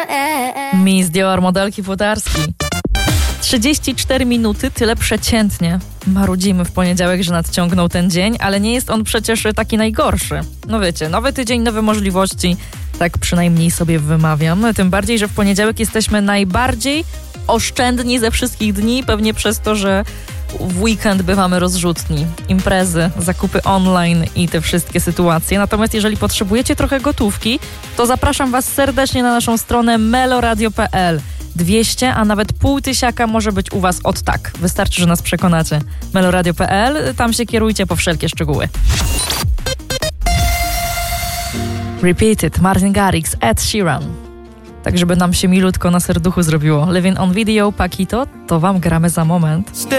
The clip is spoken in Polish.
Miss Dior, modelki futarski. 34 minuty, tyle przeciętnie. Marudzimy w poniedziałek, że nadciągnął ten dzień, ale nie jest on przecież taki najgorszy. No wiecie, nowy tydzień, nowe możliwości, tak przynajmniej sobie wymawiam. Tym bardziej, że w poniedziałek jesteśmy najbardziej oszczędni ze wszystkich dni, pewnie przez to, że w weekend bywamy rozrzutni. Imprezy, zakupy online i te wszystkie sytuacje. Natomiast jeżeli potrzebujecie trochę gotówki, to zapraszam Was serdecznie na naszą stronę meloradio.pl. 200, a nawet pół tysiaka może być u Was od tak. Wystarczy, że nas przekonacie. meloradio.pl, tam się kierujcie po wszelkie szczegóły. Repeated, Martin Garrix, Ed Sheeran. Tak, żeby nam się milutko na serduchu zrobiło. Living on Video, Paquito, to Wam gramy za moment.